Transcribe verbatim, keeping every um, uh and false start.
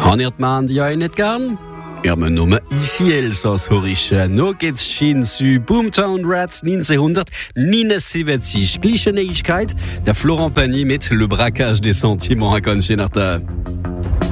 Hört man die ja nicht gern? Ja, mein Name ici Elsass Horische. No geht's schien zu Boomtown Rats neunzehnhundertneunundsiebzig. Gleiche Neuigkeit, der Florent Pagny mit Le Braquage des Sentiments à Conchinator.